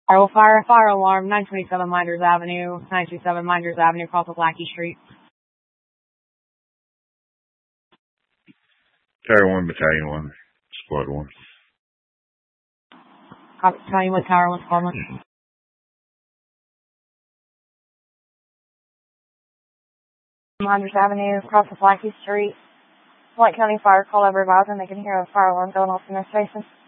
Fire alarm, 927 Minders Avenue, 927 Minders Avenue, across with Lackey Street. Tower 1, Battalion 1, Squad 1. Copy, Battalion 1, Tower 1, Squad 1. Minders Avenue, across with Lackey Street. White County Fire call over advising they can hear a fire alarm going off in their station.